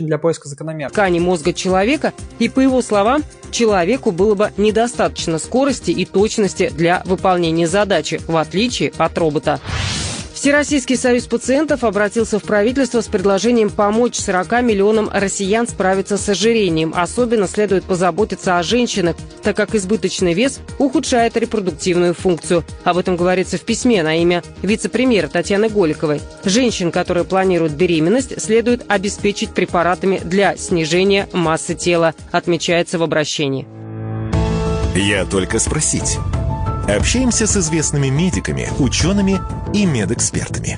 для поиска закономерности ткани мозга человека, и, по его словам, человеку было бы недостаточно скорости и точности для выполнения задачи, в отличие от робота. Всероссийский союз пациентов обратился в правительство с предложением помочь 40 миллионам россиян справиться с ожирением. Особенно следует позаботиться о женщинах, так как избыточный вес ухудшает репродуктивную функцию. Об этом говорится в письме на имя вице-премьера Татьяны Голиковой. Женщин, которые планируют беременность, следует обеспечить препаратами для снижения массы тела, отмечается в обращении. Я только спросить. Общаемся с известными медиками, учеными и медэкспертами.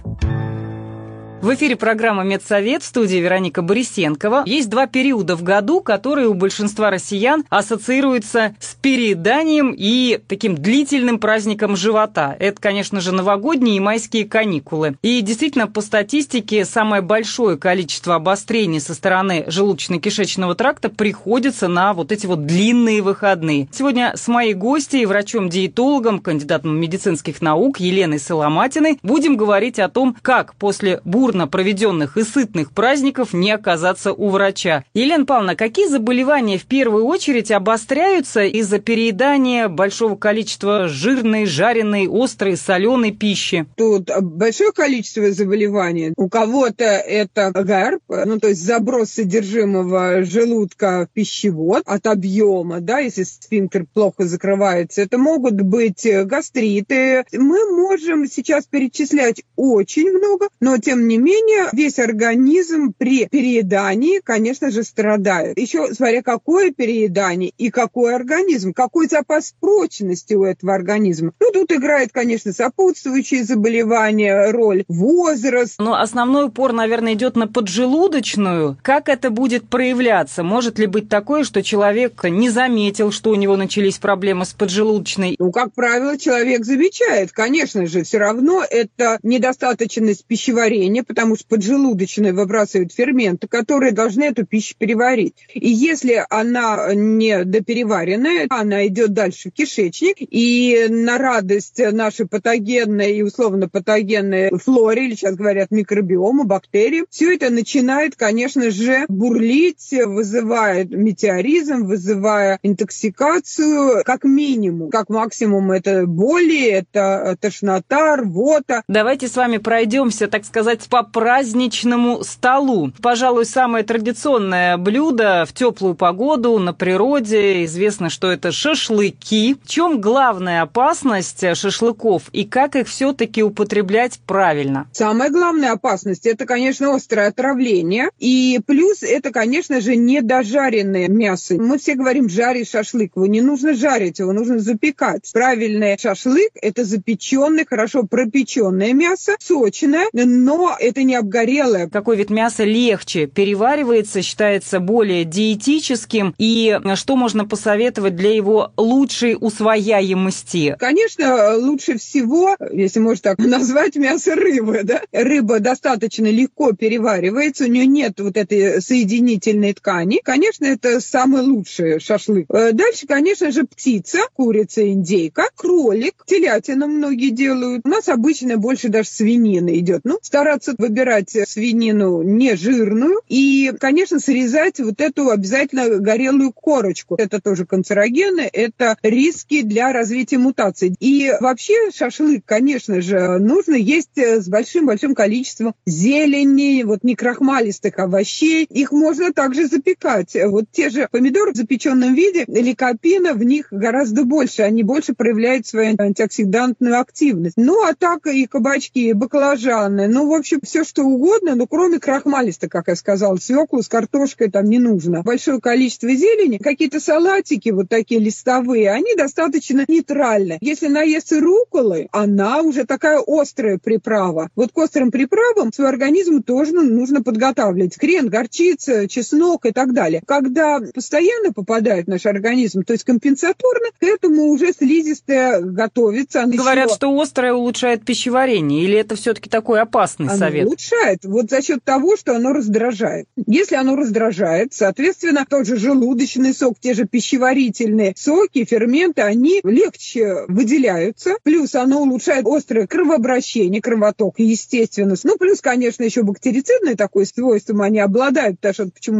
В эфире программа «Медсовет», в студии Вероника Борисенкова. Есть 2 периода в году, которые у большинства россиян ассоциируются с перееданием и таким длительным праздником живота. Это, конечно же, новогодние и майские каникулы. И действительно, по статистике, самое большое количество обострений со стороны желудочно-кишечного тракта приходится на вот эти вот длинные выходные. Сегодня с моей гостьей, врачом-диетологом, кандидатом медицинских наук Еленой Соломатиной будем говорить о том, как после бурно проведенных и сытных праздников не оказаться у врача. Елена Павловна, какие заболевания в первую очередь обостряются из-за переедания большого количества жирной, жареной, острой, соленой пищи? Тут большое количество заболеваний. У кого-то это ГАРП, то есть заброс содержимого желудка в пищевод от объема, если сфинктер плохо закрывается. Это могут быть гастриты. Мы можем сейчас перечислять очень много, но тем не менее, весь организм при переедании, конечно же, страдает. Еще смотря какое переедание и какой организм, какой запас прочности у этого организма. Тут играет, конечно, сопутствующие заболевания, роль, возраст. Но основной упор, наверное, идет на поджелудочную. Как это будет проявляться? Может ли быть такое, что человек не заметил, что у него начались проблемы с поджелудочной? Как правило, человек замечает. Конечно же, все равно это недостаточность пищеварения, потому что поджелудочная выбрасывает ферменты, которые должны эту пищу переварить. И если она не допереваренная, она идет дальше в кишечник, и на радость нашей патогенной и условно патогенной флоре, или сейчас говорят микробиому, бактериям, все это начинает, конечно же, бурлить, вызывает метеоризм, вызывая интоксикацию, как минимум. Как максимум это боли, это тошнота, рвота. Давайте с вами пройдемся, так сказать, по праздничному столу. Пожалуй, самое традиционное блюдо в теплую погоду на природе. Известно, что это шашлыки. В чем главная опасность шашлыков и как их все-таки употреблять правильно? Самая главная опасность – это, конечно, острое отравление. И плюс это, конечно же, недожаренное мясо. Мы все говорим «жарить шашлык». Его не нужно жарить, его нужно запекать. Правильный шашлык – это запеченное, хорошо пропеченное мясо, сочное, но это не обгорелое. Какой вид мяса легче переваривается, считается более диетическим? И что можно посоветовать для его лучшей усвояемости? Конечно, лучше всего, если можно так назвать, мясо рыбы. Рыба достаточно легко переваривается, у нее нет вот этой соединительной ткани. Конечно, это самый лучший шашлык. Дальше, конечно же, птица, курица, индейка, кролик, телятину многие делают. У нас обычно больше даже свинина идет. Стараться выбирать свинину не жирную и, конечно, срезать вот эту обязательно горелую корочку. Это тоже канцерогены, это риски для развития мутаций. И вообще шашлык, конечно же, нужно есть с большим-большим количеством зелени, некрахмалистых овощей. Их можно также запекать. Те же помидоры в запеченном виде, ликопина в них гораздо больше. Они больше проявляют свою антиоксидантную активность. А так и кабачки, и баклажаны. В общем, все что угодно, но кроме крахмалиста, как я сказала, свеклу с картошкой там не нужно. Большое количество зелени, какие-то салатики такие листовые, они достаточно нейтральны. Если наесться рукколой, она уже такая острая приправа. К острым приправам свой организм тоже нужно подготавливать. Хрен, горчица, чеснок и так далее. Когда постоянно попадает в наш организм, то есть компенсаторно, к этому уже слизистая готовится. Говорят, что острое улучшает пищеварение, или это все-таки такой опасный совет? Улучшает за счет того, что оно раздражает. Если оно раздражает, соответственно, тот же желудочный сок, те же пищеварительные соки, ферменты, они легче выделяются. Плюс оно улучшает острое кровообращение, кровоток, естественно. Плюс, конечно, еще бактерицидное такое свойством они обладают, потому что почему